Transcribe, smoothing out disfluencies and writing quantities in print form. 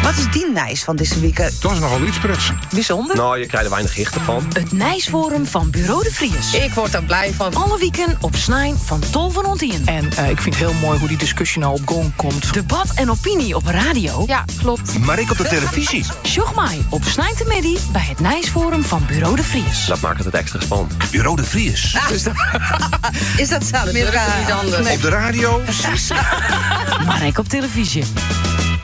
Wat is die Nijs van deze week? Dat is nogal iets pretsen. Bijzonder. Nou, je krijgt er weinig gichten van. Het Nijsforum van Bureau de Vries. Ik word er blij van. Alle weekend op Snijn van Tol van Ontien. En ik vind het heel mooi hoe die discussie nou op gang komt. Debat en opinie op radio. Ja, klopt. Maar ik op de televisie. Sjog mij op Snijn te Middy bij het Nijsforum van Bureau de Vries. Dat maakt het extra spannend. Bureau de Vries. Is dat Zuid-Amerika? Op de radio. Maar ik op televisie.